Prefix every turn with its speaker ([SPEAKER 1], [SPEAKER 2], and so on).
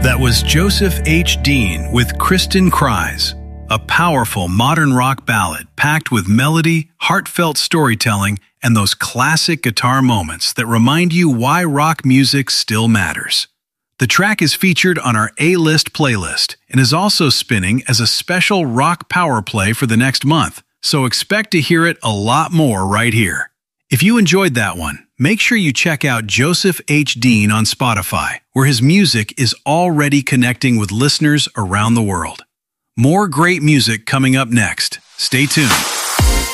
[SPEAKER 1] That was Joseph H. Dean with Kristen Cries, a powerful modern rock ballad packed with melody, heartfelt storytelling, and those classic guitar moments that remind you why rock music still matters. The track is featured on our A-List playlist and is also spinning as a special rock power play for the next month, so expect to hear it a lot more right here. If you enjoyed that one, make sure you check out Joseph H. Dean on Spotify, where his music is already connecting with listeners around the world. More great music coming up next. Stay tuned.